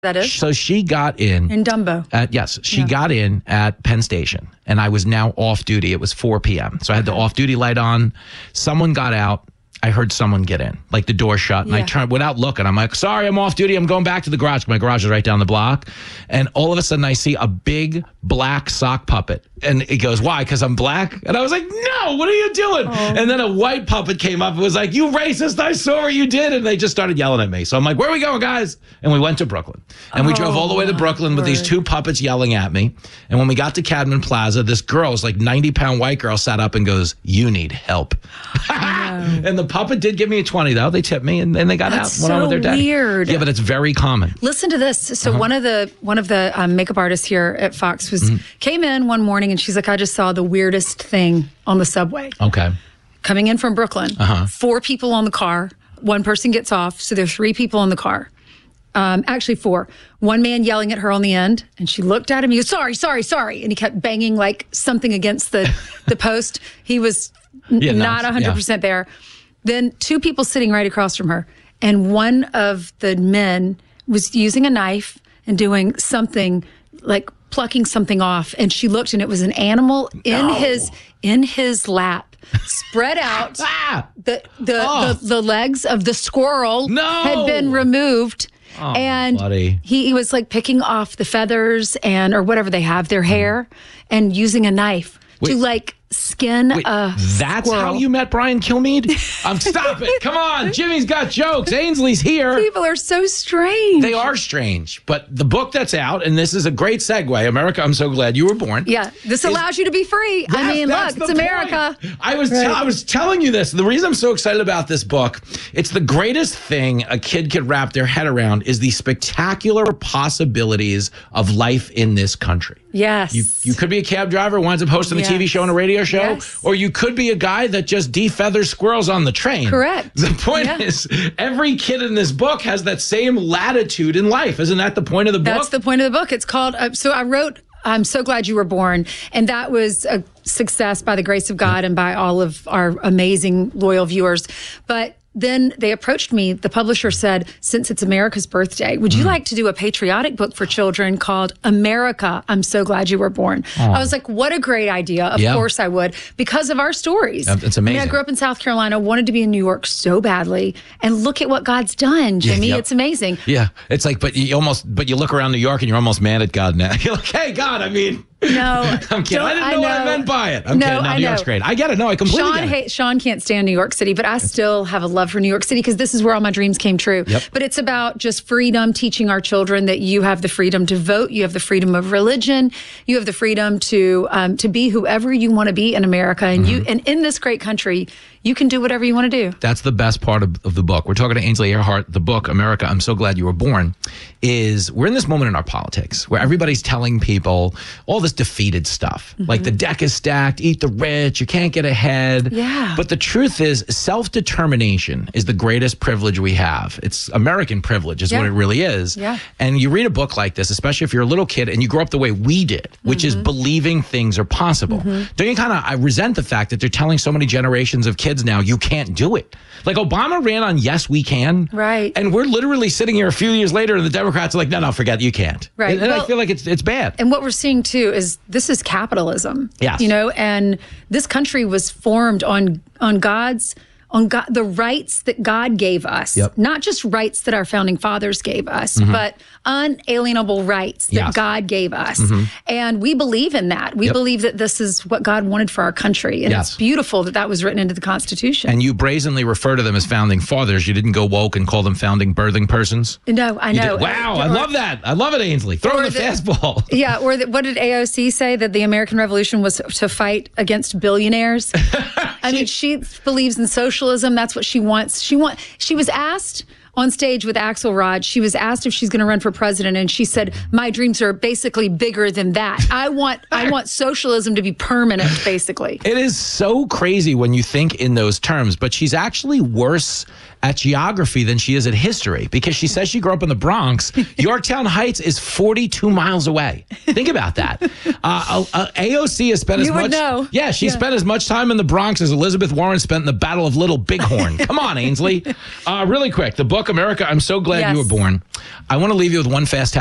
That is? So she got in. In Dumbo. Yes, she got in at Penn Station, and I was now off duty. It was 4 p.m. So I had the off-duty light on. Someone got out. I heard someone get in, like the door shut, and I turned without looking. I'm like, sorry, I'm off duty. I'm going back to the garage. My garage is right down the block. And all of a sudden I see a big black sock puppet. And it goes, why? Because I'm black? And I was like, no, what are you doing? Oh. And then a white puppet came up and was like, you racist, I saw what you did. And they just started yelling at me. So I'm like, where are we going, guys? And we went to Brooklyn. And we drove all the way to Brooklyn with these two puppets yelling at me. And when we got to Cadman Plaza, this girl, this like 90-pound white girl, sat up and goes, you need help. And the puppet did give me a 20, though. They tipped me, and then they got out. Went on with their day. Weird. Yeah, but it's very common. Listen to this. So one of the makeup artists here at Fox came in one morning, and she's like, I just saw the weirdest thing on the subway. Okay. Coming in from Brooklyn. 4 people on the car. One person gets off, so there's 3 people in the car. Actually 4. One man yelling at her on the end, and she looked at him. He goes, sorry, sorry, sorry. And he kept banging like something against the post. He was not 100% there. Then 2 people sitting right across from her. And one of the men was using a knife and doing something, like plucking something off. And she looked, and it was an animal in his lap, spread out. The legs of the squirrel had been removed. Oh, and he was like picking off the feathers or whatever they have, their hair, and using a knife to like skin a That's squirrel. how you met Brian Kilmeade? Stop it. Come on. Jimmy's got jokes. Ainsley's here. People are so strange. They are strange. But the book that's out, and this is a great segue, America, I'm so glad you were born. Yeah. This allows you to be free. Yes, I mean, look, it's America. I was telling you this. The reason I'm so excited about this book, it's the greatest thing a kid could wrap their head around is the spectacular possibilities of life in this country. Yes. You could be a cab driver, winds up hosting a TV show and a radio show, or you could be a guy that just defeathers squirrels on the train. Correct. The point is, every kid in this book has that same latitude in life. Isn't that the point of the book? That's the point of the book. It's called, so I wrote, I'm So Glad You Were Born, and that was a success by the grace of God and by all of our amazing, loyal viewers. But then they approached me. The publisher said, since it's America's birthday, would you like to do a patriotic book for children called America, I'm So Glad You Were Born? I was like, what a great idea. Of course I would, because of our stories. It's amazing. I grew up in South Carolina, wanted to be in New York so badly. And look at what God's done, Jimmy. It's amazing. Yeah. It's like, but you look around New York and you're almost mad at God now. You're like, hey, God, I mean... No, I'm kidding. I didn't know what I meant by it. I'm kidding. No, New York's great. I get it. No, I completely get it. Sean can't stand New York City, but I still have a love for New York City because this is where all my dreams came true. Yep. But it's about just freedom, teaching our children that you have the freedom to vote, you have the freedom of religion, you have the freedom to be whoever you want to be in America, and and in this great country, you can do whatever you want to do. That's the best part of the book. We're talking to Ainsley Earhardt. The book, America, I'm So Glad You Were Born, we're in this moment in our politics where everybody's telling people all this defeated stuff. Like the deck is stacked, eat the rich, you can't get ahead. Yeah. But the truth is, self-determination is the greatest privilege we have. It's American privilege is what it really is. Yeah. And you read a book like this, especially if you're a little kid and you grow up the way we did, which is believing things are possible. Don't you I resent the fact that they're telling so many generations of kids now, you can't do it. Like Obama ran on Yes, We Can. Right. And we're literally sitting here a few years later and the Democrats are like, no, forget it, you can't. Right. And I feel like it's bad. And what we're seeing too is this is capitalism. Yes. And this country was formed on the rights that God gave us, not just rights that our founding fathers gave us, but unalienable rights that God gave us. And we believe in that. We believe that this is what God wanted for our country. And it's beautiful that was written into the Constitution. And you brazenly refer to them as founding fathers. You didn't go woke and call them founding birthing persons? No, I know. Wow, I love that. I love it, Ainsley. Throw the fastball. Yeah, what did AOC say? That the American Revolution was to fight against billionaires? I mean, she believes in socialism. That's what she wants. She was asked on stage with Axelrod, she was asked if she's going to run for president, and she said, "My dreams are basically bigger than that. I want socialism to be permanent, basically." It is so crazy when you think in those terms, but she's actually worse at geography than she is at history because she says she grew up in the Bronx. Yorktown Heights is 42 miles away. Think about that. AOC has spent You would know. Yeah, she spent as much time in the Bronx as Elizabeth Warren spent in the Battle of Little Bighorn. Come on, Ainsley. Really quick, the book, America, I'm so glad you were born. I want to leave you with one fast